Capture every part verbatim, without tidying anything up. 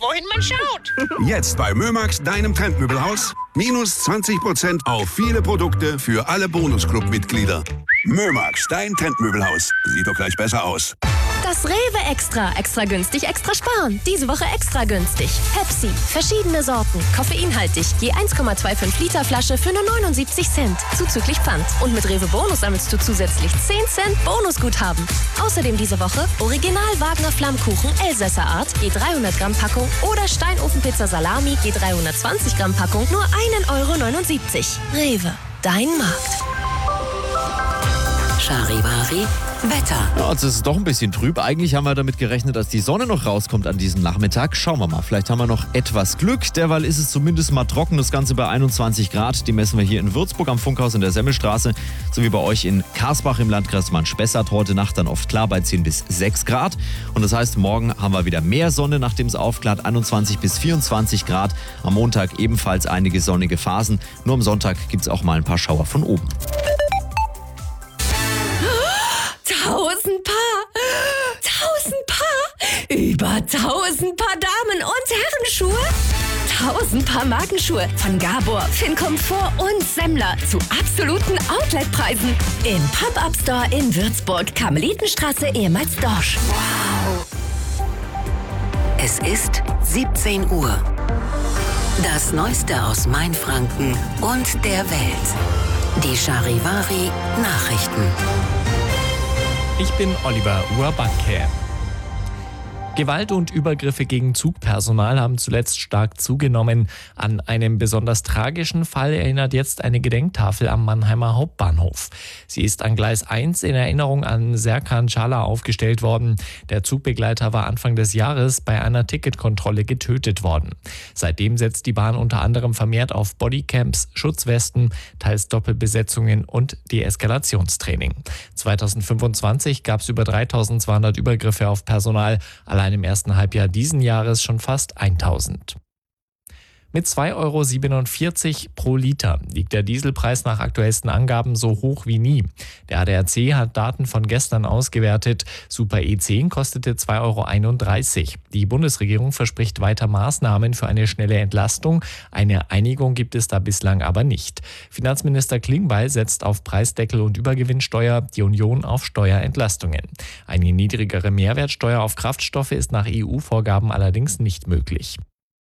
wohin man schaut. Jetzt bei Mömax, deinem Trendmöbelhaus. Minus zwanzig Prozent auf viele Produkte für alle Bonusclub-Mitglieder. Mömax, dein Trendmöbelhaus. Sieht doch gleich besser aus. Das Rewe Extra. Extra günstig, extra sparen. Diese Woche extra günstig. Pepsi. Verschiedene Sorten. Koffeinhaltig. Je eins Komma fünfundzwanzig Liter Flasche für nur neunundsiebzig Cent. Zuzüglich Pfand. Und mit Rewe Bonus sammelst du zusätzlich zehn Cent Bonusguthaben. Außerdem diese Woche Original Wagner Flammkuchen Elsässer Art. Je dreihundert Gramm Packung. Oder Steinofenpizza Salami. Je dreihundertzwanzig Gramm Packung. Nur ein Euro neunundsiebzig. Rewe. Dein Markt. Charivari Wetter. Ja, jetzt ist es doch ein bisschen trüb. Eigentlich haben wir damit gerechnet, dass die Sonne noch rauskommt an diesem Nachmittag. Schauen wir mal, vielleicht haben wir noch etwas Glück. Derweil ist es zumindest mal trocken, das Ganze bei einundzwanzig Grad. Die messen wir hier in Würzburg am Funkhaus in der Semmelstraße, sowie bei euch in Karsbach im Landkreis Mann-Spessart. Heute Nacht dann oft klar bei zehn bis sechs Grad. Und das heißt, morgen haben wir wieder mehr Sonne, nachdem es aufklart, einundzwanzig bis vierundzwanzig Grad. Am Montag ebenfalls einige sonnige Phasen. Nur am Sonntag gibt es auch mal ein paar Schauer von oben. Tausend Paar, tausend Paar, über tausend Paar Damen- und Herrenschuhe, tausend Paar Markenschuhe von Gabor, Fincomfort und Semmler zu absoluten Outletpreisen im Pop-Up-Store in Würzburg, Karmelitenstraße, ehemals Dorsch. Wow. Es ist siebzehn Uhr. Das Neueste aus Mainfranken und der Welt. Die Charivari Nachrichten. Ich bin Oliver Urbanke. Gewalt und Übergriffe gegen Zugpersonal haben zuletzt stark zugenommen. An einen besonders tragischen Fall erinnert jetzt eine Gedenktafel am Mannheimer Hauptbahnhof. Sie ist an Gleis eins in Erinnerung an Serkan Çağlar aufgestellt worden. Der Zugbegleiter war Anfang des Jahres bei einer Ticketkontrolle getötet worden. Seitdem setzt die Bahn unter anderem vermehrt auf Bodycams, Schutzwesten, teils Doppelbesetzungen und Deeskalationstraining. zweitausendfünfundzwanzig gab es über dreitausendzweihundert Übergriffe auf Personal, allein im ersten Halbjahr diesen Jahres schon fast tausend. Mit zwei Euro siebenundvierzig pro Liter liegt der Dieselpreis nach aktuellsten Angaben so hoch wie nie. Der A D A C hat Daten von gestern ausgewertet. Super E zehn kostete zwei Euro einunddreißig. Die Bundesregierung verspricht weiter Maßnahmen für eine schnelle Entlastung. Eine Einigung gibt es da bislang aber nicht. Finanzminister Klingbeil setzt auf Preisdeckel und Übergewinnsteuer, die Union auf Steuerentlastungen. Eine niedrigere Mehrwertsteuer auf Kraftstoffe ist nach E U-Vorgaben allerdings nicht möglich.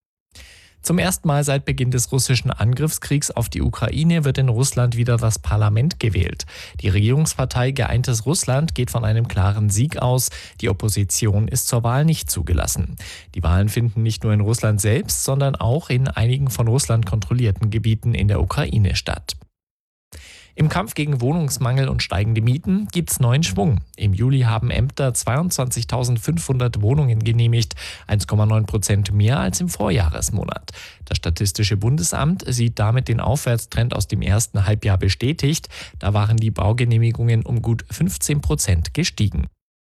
Zum ersten Mal seit Beginn des russischen Angriffskriegs auf die Ukraine wird in Russland wieder das Parlament gewählt. Die Regierungspartei Geeintes Russland geht von einem klaren Sieg aus. Die Opposition ist zur Wahl nicht zugelassen. Die Wahlen finden nicht nur in Russland selbst, sondern auch in einigen von Russland kontrollierten Gebieten in der Ukraine statt. Im Kampf gegen Wohnungsmangel und steigende Mieten gibt's neuen Schwung. Im Juli haben Ämter zweiundzwanzigtausendfünfhundert Wohnungen genehmigt, eins Komma neun Prozent mehr als im Vorjahresmonat. Das Statistische Bundesamt sieht damit den Aufwärtstrend aus dem ersten Halbjahr bestätigt. Da waren die Baugenehmigungen um gut fünfzehn Prozent gestiegen.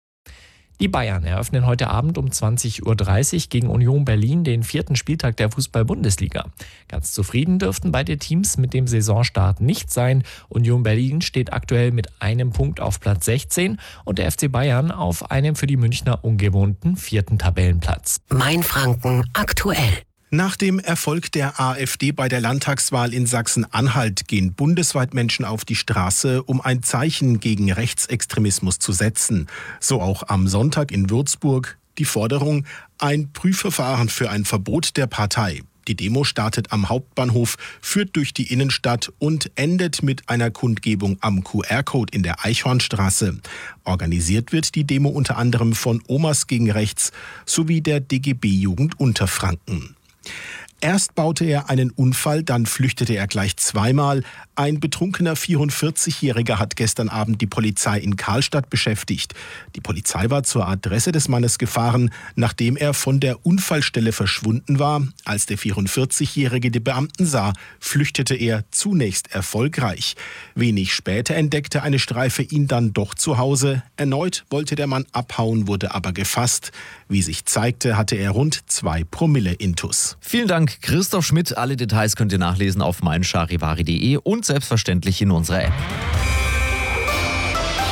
Die Bayern eröffnen heute Abend um zwanzig Uhr dreißig gegen Union Berlin den vierten Spieltag der Fußball-Bundesliga. Ganz zufrieden dürften beide Teams mit dem Saisonstart nicht sein. Union Berlin steht aktuell mit einem Punkt auf Platz sechzehn und der F C Bayern auf einem für die Münchner ungewohnten vierten Tabellenplatz. Mainfranken aktuell. Nach dem Erfolg der AfD bei der Landtagswahl in Sachsen-Anhalt gehen bundesweit Menschen auf die Straße, um ein Zeichen gegen Rechtsextremismus zu setzen. So auch am Sonntag in Würzburg die Forderung, ein Prüfverfahren für ein Verbot der Partei. Die Demo startet am Hauptbahnhof, führt durch die Innenstadt und endet mit einer Kundgebung am Q R-Code in der Eichhornstraße. Organisiert wird die Demo unter anderem von Omas gegen Rechts sowie der D G B-Jugend Unterfranken. Erst baute er einen Unfall, dann flüchtete er gleich zweimal. Ein betrunkener vierundvierzigjähriger hat gestern Abend die Polizei in Karlstadt beschäftigt. Die Polizei war zur Adresse des Mannes gefahren, nachdem er von der Unfallstelle verschwunden war. Als der vierundvierzigjährige die Beamten sah, flüchtete er zunächst erfolgreich. Wenig später entdeckte eine Streife ihn dann doch zu Hause. Erneut wollte der Mann abhauen, wurde aber gefasst. Wie sich zeigte, hatte er rund zwei Promille Intus. Vielen Dank, Christoph Schmidt. Alle Details könnt ihr nachlesen auf meincharivari punkt de und selbstverständlich in unserer App.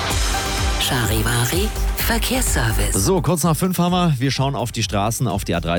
Charivari Verkehrsservice. So, kurz nach fünf haben wir. Wir schauen auf die Straßen, auf die A drei.